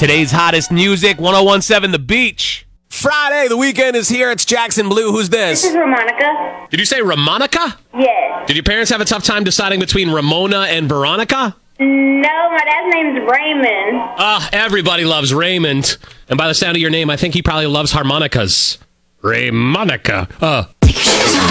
Today's hottest music, 1017 The Beach. Friday, the weekend is here. It's Jackson Blue. Who's this? This is Ramonica. Did you say Ramonica? Yes. Did your parents have a tough time deciding between Ramona and Veronica? No, my dad's name's Raymond. Everybody loves Raymond. And by the sound of your name, I think he probably loves harmonicas. Raymonica.